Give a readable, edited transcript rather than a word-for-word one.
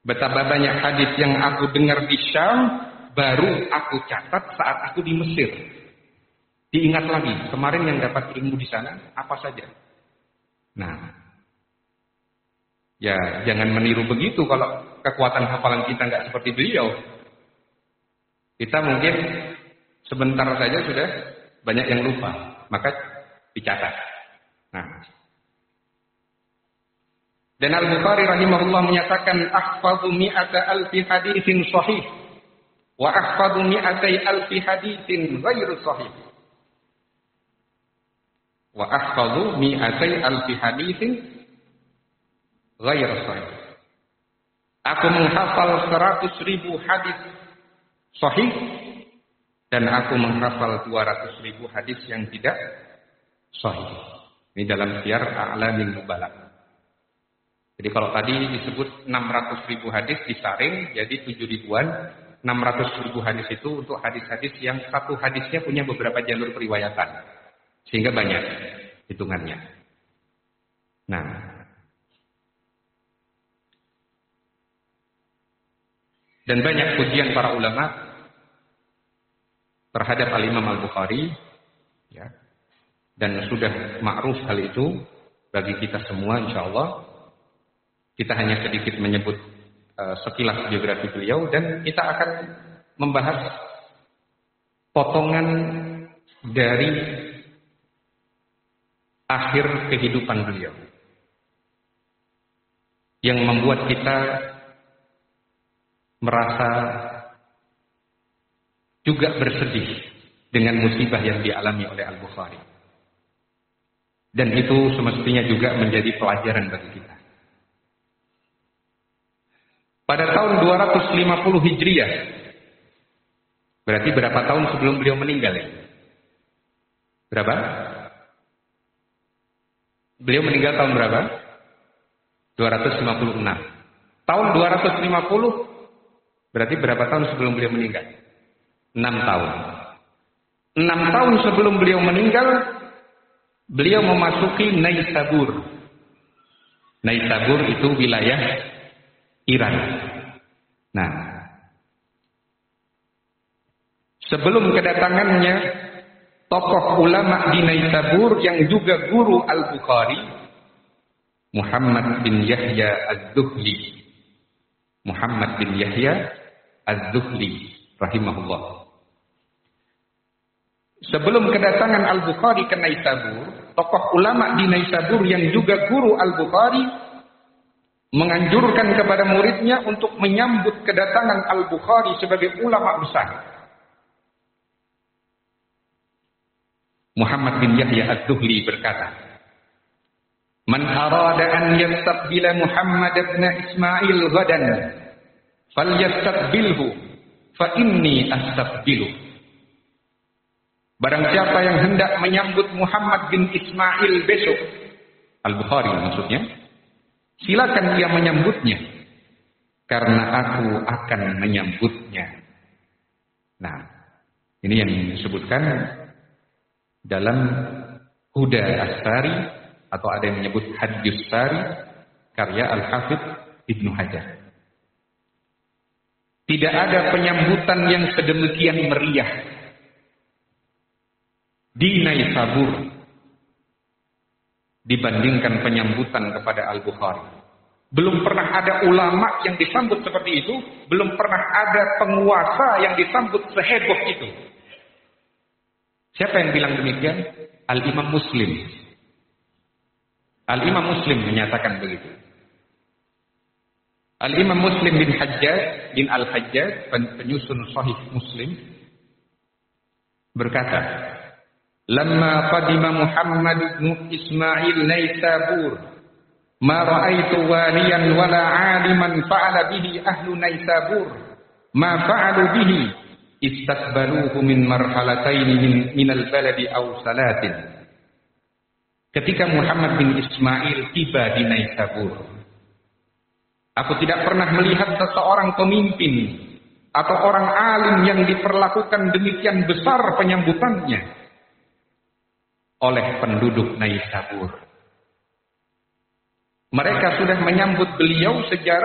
Betapa banyak hadis yang aku dengar di Syam, baru aku catat saat aku di Mesir. Diingat lagi, kemarin yang dapat ilmu di sana, apa saja. Nah, ya jangan meniru begitu kalau kekuatan hafalan kita nggak seperti beliau. Kita mungkin sebentar saja sudah banyak yang lupa, maka dicatat. Nah, dan Al-Bukhari rahimahullah menyatakan ahfadhu mi'ata alfi haditsin sahih wa ahfadhu mi'atai alfi haditsin ghairu sahih. Wa ahfadhu mi'atai alfi haditsin ghairu sahih. Aku menghafal 100.000 hadis sahih dan aku menghafal 200.000 hadis yang tidak sahih. Ini dalam Syiar A'lamil Nubalagh. Jadi kalau tadi disebut 600.000 hadis disaring jadi 7.000-an, 600.000 hadis itu untuk hadis-hadis yang satu hadisnya punya beberapa jalur periwayatan. Sehingga banyak hitungannya. Nah, dan banyak pujian para ulama terhadap Al-Imam Al-Bukhari, ya. Dan sudah ma'ruf hal itu bagi kita semua insyaallah. Kita hanya sedikit menyebut sekilas biografi beliau dan kita akan membahas potongan dari akhir kehidupan beliau yang membuat kita merasa juga bersedih dengan musibah yang dialami oleh Al-Bukhari. Dan itu semestinya juga menjadi pelajaran bagi kita. Pada tahun 250 Hijriah, berarti berapa tahun sebelum beliau meninggal ya? Berapa? Beliau meninggal tahun berapa? 256. Tahun 250, berarti berapa tahun sebelum beliau meninggal? 6 tahun. 6 tahun sebelum beliau meninggal, beliau memasuki Naisabur. Naisabur itu wilayah Iran. Nah, sebelum kedatangannya tokoh ulama di Naisabur yang juga guru Al-Bukhari, Muhammad bin Yahya Az-Zuhli. Muhammad bin Yahya Az-Zuhli rahimahullah. Sebelum kedatangan Al-Bukhari ke Naisabur, tokoh ulama di Naisabur yang juga guru Al-Bukhari menganjurkan kepada muridnya untuk menyambut kedatangan Al-Bukhari sebagai ulama besar. Muhammad bin Yahya Az-Zuhli berkata, "Man arada an yastaqbila Muhammad ibn Ismail ghadan, falyastaqbilhu, fa inni astaqbilu." Barang siapa yang hendak menyambut Muhammad bin Ismail besok, Al-Bukhari maksudnya, silakan ia menyambutnya, karena aku akan menyambutnya. Nah, ini yang disebutkan dalam Huda As-Sari, atau ada yang menyebut Hadjus Sari, karya Al-Hafidh Ibnu Hajar. Tidak ada penyambutan yang sedemikian meriah di Naisabur dibandingkan penyambutan kepada Al-Bukhari. Belum pernah ada ulama yang disambut seperti itu, belum pernah ada penguasa yang disambut seheboh itu. Siapa yang bilang demikian? Al-Imam Muslim. Al-Imam Muslim menyatakan begitu. Al-Imam Muslim bin Hajjaj bin Al-Hajjaj, penyusun Sahih Muslim, berkata, "Lamma qadima Muhammad bin Ismail Naisabur, ma ra'aitu waliyan wala 'aliman fa'ala bihi ahlu Naisabur, ma fa'alu bihi istaqbaluhu min marhalatayn min al-baladi aw salatin." Ketika Muhammad bin Ismail tiba di Naisabur, aku tidak pernah melihat seseorang pemimpin atau orang alim yang diperlakukan demikian besar penyambutannya oleh penduduk Naisabur. Mereka sudah menyambut beliau sejarah